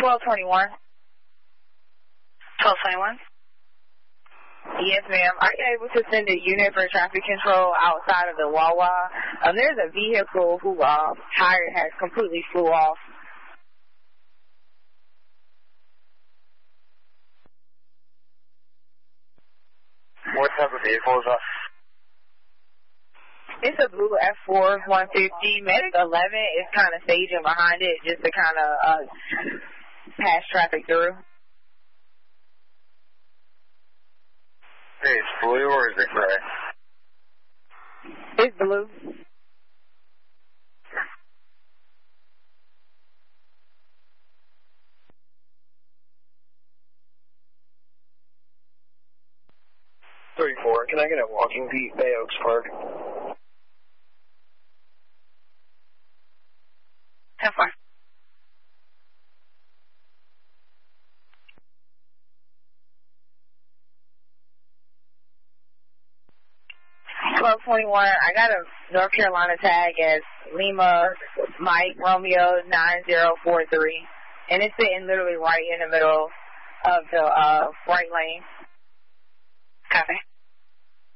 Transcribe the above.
1221. 1221. Yes, ma'am. Are you able to send a unit for traffic control outside of the Wawa? There's a vehicle who tire has completely flew off. What type of vehicle is that? It's a blue F4 150. Medic 11 is kind of staging behind it just to kind of pass traffic through. Hey, it's blue or is it gray? It's blue. Can I get a walking beat, Bay Oaks Park? 10-4. I got a North Carolina tag as Lima Mike Romeo 9043, and it's sitting literally right in the middle of the right lane. Copy.